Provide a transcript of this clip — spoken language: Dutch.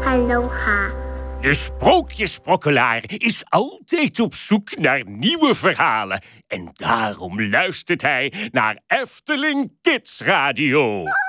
Aloha. De sprookjesprokkelaar is altijd op zoek naar nieuwe verhalen. En daarom luistert hij naar Efteling Kids Radio.